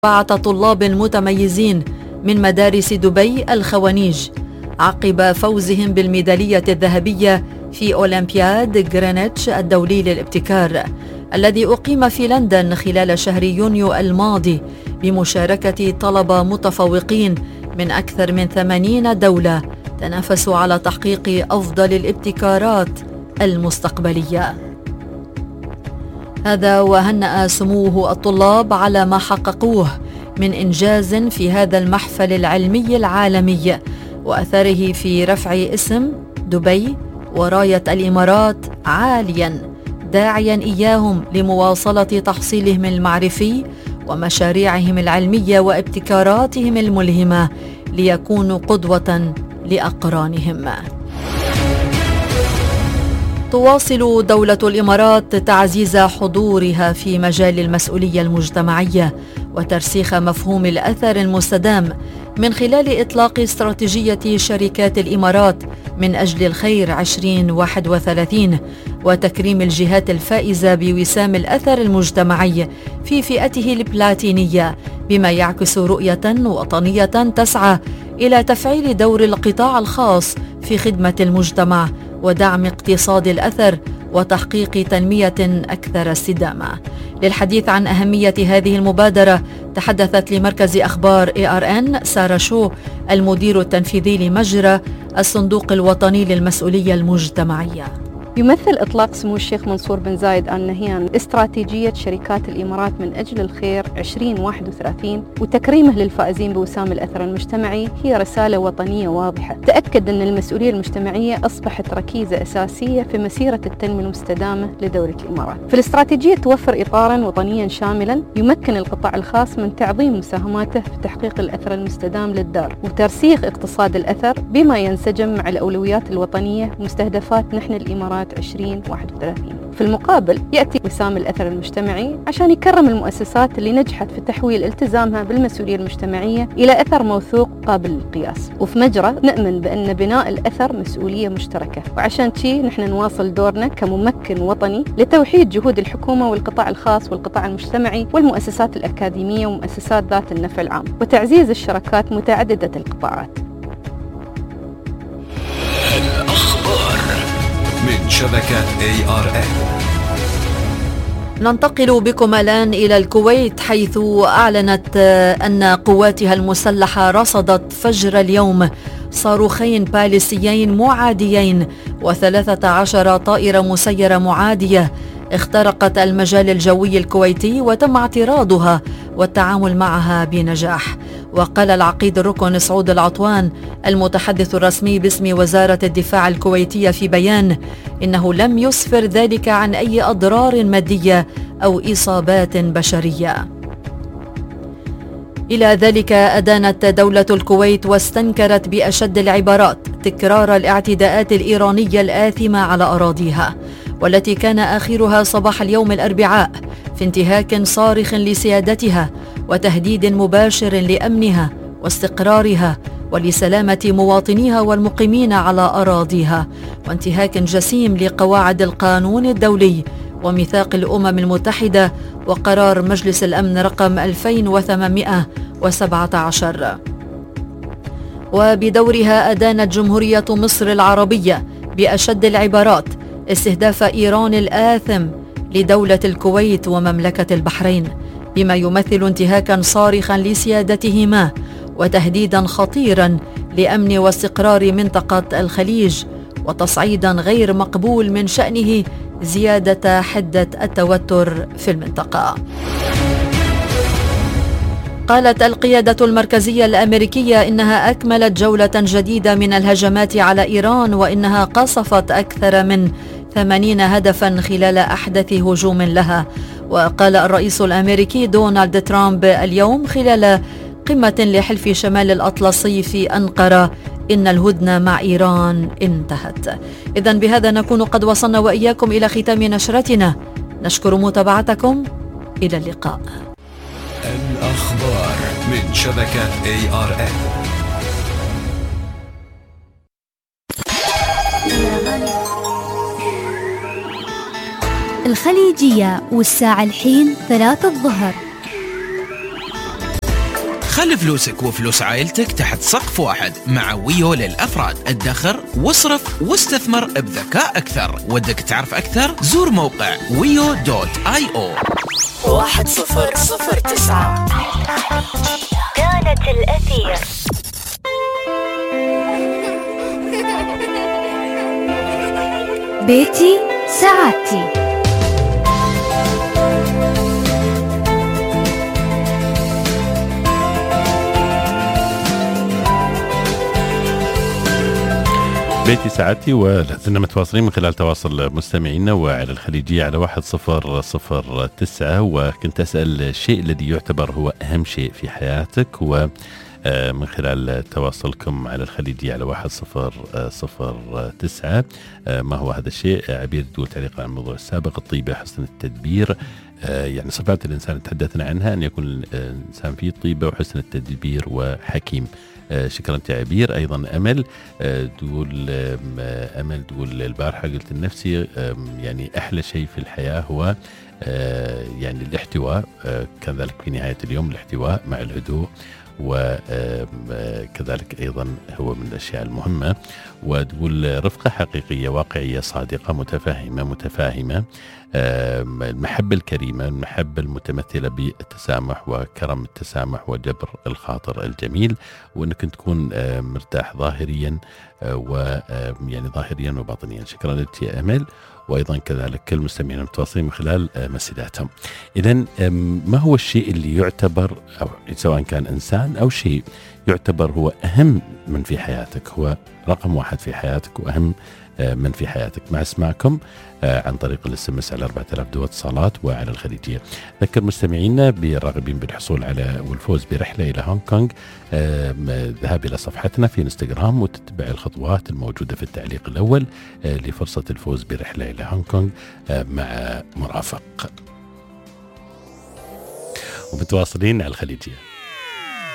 4 طلاب متميزين من مدارس دبي الخوانيج عقب فوزهم بالميدالية الذهبية في أولمبياد غرينتش الدولي للابتكار الذي أقيم في لندن خلال شهر يونيو الماضي بمشاركة طلبة متفوقين من أكثر من 80 دولة تنافسوا على تحقيق أفضل الابتكارات المستقبلية. هذا وهنأ سموه الطلاب على ما حققوه من إنجاز في هذا المحفل العلمي العالمي وأثره في رفع اسم دبي وراية الإمارات عاليا، داعيا إياهم لمواصلة تحصيلهم المعرفي ومشاريعهم العلمية وابتكاراتهم الملهمة ليكونوا قدوة لأقرانهم. تواصل دولة الإمارات تعزيز حضورها في مجال المسؤولية المجتمعية وترسيخ مفهوم الأثر المستدام من خلال إطلاق استراتيجية شركات الإمارات من أجل الخير 2031 وتكريم الجهات الفائزة بوسام الأثر المجتمعي في فئته البلاتينية، بما يعكس رؤية وطنية تسعى إلى تفعيل دور القطاع الخاص في خدمة المجتمع ودعم اقتصاد الأثر وتحقيق تنمية أكثر استدامة. للحديث عن أهمية هذه المبادرة تحدثت لمركز أخبار ARN سارة شو المدير التنفيذي لمجرى الصندوق الوطني للمسؤولية المجتمعية. يمثل إطلاق سمو الشيخ منصور بن زايد آل نهيان استراتيجية شركات الإمارات من أجل الخير 2031 وتكريمه للفائزين بوسام الأثر المجتمعي هي رسالة وطنية واضحة تأكد أن المسؤولية المجتمعية أصبحت ركيزة أساسية في مسيرة التنمية المستدامة لدولة الإمارات. في الاستراتيجية توفر إطاراً وطنياً شاملاً يمكن القطاع الخاص من تعظيم مساهماته في تحقيق الأثر المستدام للدار وترسيخ اقتصاد الأثر بما ينسجم مع الأولويات الوطنية ومستهدفات نحن الإمارات 2031. في المقابل يأتي وسام الأثر المجتمعي عشان يكرم المؤسسات اللي نجحت في تحويل التزامها بالمسؤولية المجتمعية إلى أثر موثوق قابل للقياس. وفي مجرى نؤمن بأن بناء الأثر مسؤولية مشتركة، وعشان شي نحن نواصل دورنا كممكن وطني لتوحيد جهود الحكومة والقطاع الخاص والقطاع المجتمعي والمؤسسات الأكاديمية ومؤسسات ذات النفع العام وتعزيز الشراكات متعددة القطاعات. الأخبار من شبكة ARN. ننتقل بكم الآن إلى الكويت، حيث أعلنت أن قواتها المسلحة رصدت فجر اليوم صاروخين باليستيين معاديين و13 طائرة مسيرة معادية اخترقت المجال الجوي الكويتي وتم اعتراضها والتعامل معها بنجاح. وقال العقيد الركن سعود العطوان المتحدث الرسمي باسم وزارة الدفاع الكويتية في بيان إنه لم يسفر ذلك عن أي أضرار مادية أو إصابات بشرية. إلى ذلك أدانت دولة الكويت واستنكرت بأشد العبارات تكرار الاعتداءات الإيرانية الآثمة على أراضيها، والتي كان آخرها صباح اليوم الأربعاء في انتهاك صارخ لسيادتها وتهديد مباشر لأمنها واستقرارها ولسلامة مواطنيها والمقيمين على أراضيها، وانتهاك جسيم لقواعد القانون الدولي وميثاق الأمم المتحدة وقرار مجلس الأمن رقم 2817. وبدورها أدانت جمهورية مصر العربية بأشد العبارات استهداف إيران الآثم لدولة الكويت ومملكة البحرين، بما يمثل انتهاكا صارخا لسيادتهما وتهديدا خطيرا لأمن واستقرار منطقة الخليج وتصعيدا غير مقبول من شأنه زيادة حدة التوتر في المنطقة. قالت القيادة المركزية الأمريكية إنها أكملت جولة جديدة من الهجمات على إيران وإنها قصفت أكثر من 80 هدفا خلال أحدث هجوم لها. وقال الرئيس الأمريكي دونالد ترامب اليوم خلال قمة لحلف شمال الأطلسي في أنقرة إن الهدنة مع إيران انتهت. إذن بهذا نكون قد وصلنا وإياكم إلى ختام نشرتنا. نشكر متابعتكم، إلى اللقاء. الأخبار من شبكة ARN. الخليجية والساعة الحين 3 الظهر. خلي فلوسك وفلوس عائلتك تحت سقف واحد مع ويو للأفراد. ادخر واصرف واستثمر بذكاء أكثر. ودك تعرف أكثر؟ زور موقع wio.io. 1009 كانت الأثير. بيتي سعادتي. بيتي سعادتي، ولازلنا متواصلين من خلال تواصل مستمعينا وعلى الخليجية على 1009. وكنت أسأل الشيء الذي يعتبر هو أهم شيء في حياتك، ومن خلال تواصلكم على الخليجية على 1009 ما هو هذا الشيء؟ عبير تقول تعليق عن الموضوع السابق: الطيبة، حسن التدبير. يعني صفات الإنسان تحدثنا عنها، أن يكون الإنسان فيه طيبة وحسن التدبير وحكيم. شكرا عبير. أيضا أمل تقول البارحة قلت لنفسي يعني أحلى شيء في الحياة هو يعني الاحتواء، كذلك في نهاية اليوم الاحتواء مع الهدوء، وكذلك أيضا هو من الأشياء المهمة. وتقول رفقة حقيقية، واقعية، صادقة، متفاهمة، المحبة الكريمة، المحبة المتمثلة بالتسامح وكرم التسامح وجبر الخاطر الجميل، وأنك تكون مرتاح ظاهريا ويعني ظاهريا وباطنيا. شكرا لك يا أمل، وأيضا كذلك كل المستمعين المتواصلين من خلال مسجاتهم. إذن ما هو الشيء اللي يعتبر، أو سواء كان إنسان أو شيء، يعتبر هو أهم من في حياتك، هو رقم واحد في حياتك وأهم من في حياتك؟ مع اسمعكم عن طريق الاس على 4000 دول اتصالات وعلى الخليجية. ذكر مستمعينا بالراغبين بالحصول على والفوز برحلة إلى هونغ كونغ، ذهاب إلى صفحتنا في انستغرام وتتبع الخطوات الموجودة في التعليق الأول لفرصة الفوز برحلة إلى هونغ كونغ مع مرافق. ومتواصلين على الخليجية.